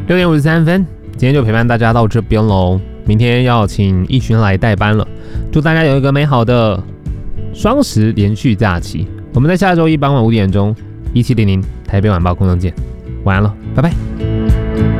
6:53，今天就陪伴大家到这边喽。明天要请一群来代班了，祝大家有一个美好的双10连续假期。我们在下周一傍晚5点钟，1700台北晚报空中见。晚安了，拜拜。